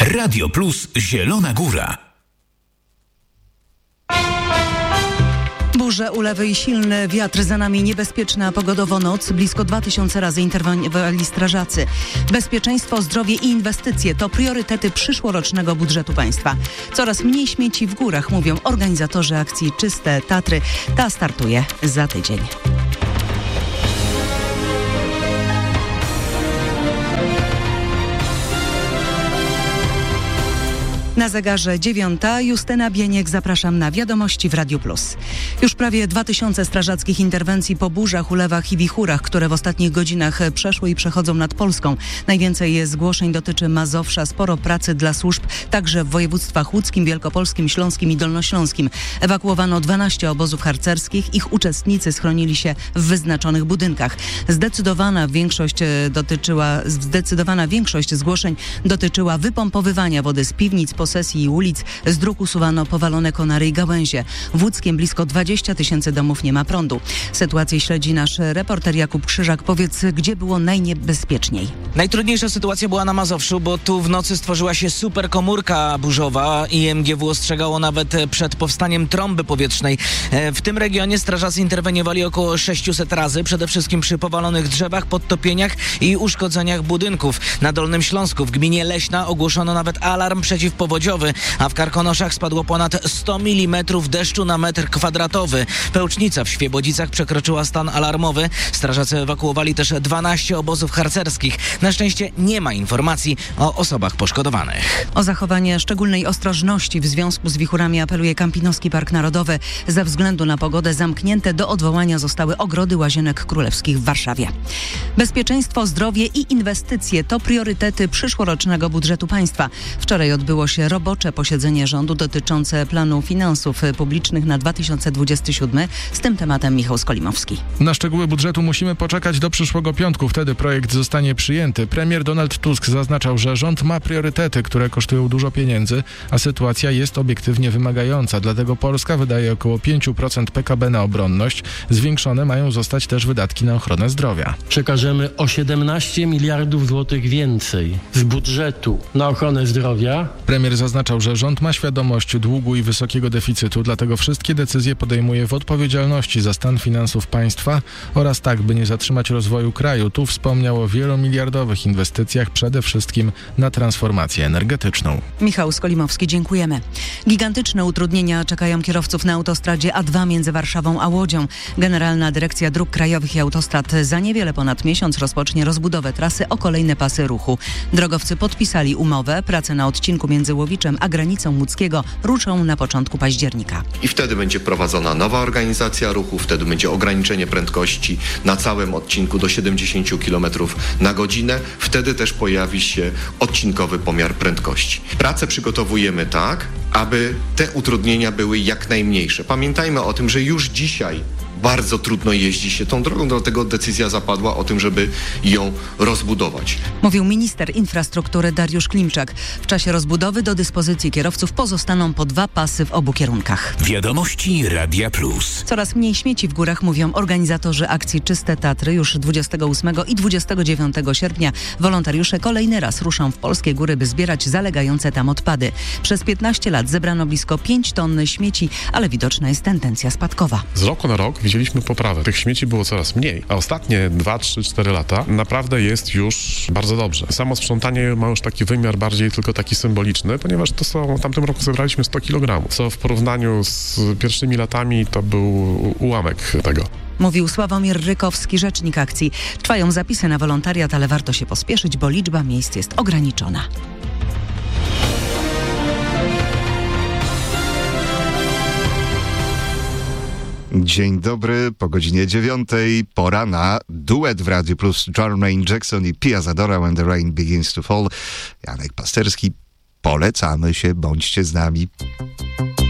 Radio Plus Zielona Góra. Burze, ulewy i silny wiatr, za nami niebezpieczna pogodowo noc. Blisko 2000 razy interweniowali strażacy. Bezpieczeństwo, zdrowie i inwestycje to priorytety przyszłorocznego budżetu państwa. Coraz mniej śmieci w górach, mówią organizatorzy akcji Czyste Tatry. Ta startuje za tydzień. Na zegarze 9. Justyna Bieniek, zapraszam na wiadomości w Radiu Plus. Już prawie 2000 strażackich interwencji po burzach, ulewach i wichurach, które w ostatnich godzinach przeszły i przechodzą nad Polską. Najwięcej zgłoszeń dotyczy Mazowsza, sporo pracy dla służb, także w województwach łódzkim, wielkopolskim, śląskim i dolnośląskim. Ewakuowano 12 obozów harcerskich, ich uczestnicy schronili się w wyznaczonych budynkach. Zdecydowana większość zgłoszeń dotyczyła wypompowywania wody z piwnic, posesji i ulic. Z dróg usuwano powalone konary i gałęzie. W Łódzkiem blisko 20 000 domów nie ma prądu. Sytuację śledzi nasz reporter Jakub Krzyżak. Powiedz, gdzie było najniebezpieczniej? Najtrudniejsza sytuacja była na Mazowszu, bo tu w nocy stworzyła się superkomórka burzowa i MGW ostrzegało nawet przed powstaniem trąby powietrznej. W tym regionie strażacy interweniowali około 600 razy, przede wszystkim przy powalonych drzewach, podtopieniach i uszkodzeniach budynków. Na Dolnym Śląsku w gminie Leśna ogłoszono nawet alarm przeciwpowodziowy, a w Karkonoszach spadło ponad 100 mm deszczu na metr kwadratowy. Pełcznica w Świebodzicach przekroczyła stan alarmowy. Strażacy ewakuowali też 12 obozów harcerskich. Na szczęście nie ma informacji o osobach poszkodowanych. O zachowanie szczególnej ostrożności w związku z wichurami apeluje Kampinoski Park Narodowy. Ze względu na pogodę zamknięte do odwołania zostały ogrody Łazienek Królewskich w Warszawie. Bezpieczeństwo, zdrowie i inwestycje to priorytety przyszłorocznego budżetu państwa. Wczoraj odbyło się robocze posiedzenie rządu dotyczące planu finansów publicznych na 2027. Z tym tematem Michał Skolimowski. Na szczegóły budżetu musimy poczekać do przyszłego piątku. Wtedy projekt zostanie przyjęty. Premier Donald Tusk zaznaczał, że rząd ma priorytety, które kosztują dużo pieniędzy, a sytuacja jest obiektywnie wymagająca. Dlatego Polska wydaje około 5% PKB na obronność. Zwiększone mają zostać też wydatki na ochronę zdrowia. Przekażemy o 17 miliardów złotych więcej z budżetu na ochronę zdrowia. Premier zaznaczał, że rząd ma świadomość długu i wysokiego deficytu, dlatego wszystkie decyzje podejmuje w odpowiedzialności za stan finansów państwa oraz tak, by nie zatrzymać rozwoju kraju. Tu wspomniał o wielomiliardowych inwestycjach, przede wszystkim na transformację energetyczną. Michał Skolimowski, dziękujemy. Gigantyczne utrudnienia czekają kierowców na autostradzie A2 między Warszawą a Łodzią. Generalna Dyrekcja Dróg Krajowych i Autostrad za niewiele ponad miesiąc rozpocznie rozbudowę trasy o kolejne pasy ruchu. Drogowcy podpisali umowę. Prace na odcinku między Łowiczem a granicą łódzkiego ruszą na początku października. I wtedy będzie prowadzona nowa organizacja ruchu, wtedy będzie ograniczenie prędkości na całym odcinku do 70 km na godzinę. Wtedy też pojawi się odcinkowy pomiar prędkości. Pracę przygotowujemy tak, aby te utrudnienia były jak najmniejsze. Pamiętajmy o tym, że już dzisiaj bardzo trudno jeździ się tą drogą, dlatego decyzja zapadła o tym, żeby ją rozbudować. Mówił minister infrastruktury Dariusz Klimczak. W czasie rozbudowy do dyspozycji kierowców pozostaną po 2 pasy w obu kierunkach. Wiadomości Radia Plus. Coraz mniej śmieci w górach, mówią organizatorzy akcji Czyste Tatry. Już 28 i 29 sierpnia wolontariusze kolejny raz ruszą w polskie góry, by zbierać zalegające tam odpady. Przez 15 lat zebrano blisko 5 ton śmieci, ale widoczna jest tendencja spadkowa. Z roku na rok widzieliśmy poprawę. Tych śmieci było coraz mniej, a ostatnie 2, 3, 4 lata naprawdę jest już bardzo dobrze. Samo sprzątanie ma już taki wymiar bardziej tylko taki symboliczny, ponieważ w tamtym roku zebraliśmy 100 kg, co w porównaniu z pierwszymi latami to był ułamek tego. Mówił Sławomir Rykowski, rzecznik akcji. Trwają zapisy na wolontariat, ale warto się pospieszyć, bo liczba miejsc jest ograniczona. Dzień dobry, po godzinie 9:00 pora na duet w Radiu Plus. Jermaine Jackson i Pia Zadora, When the Rain Begins to Fall. Janek Pasterski, polecamy się, bądźcie z nami.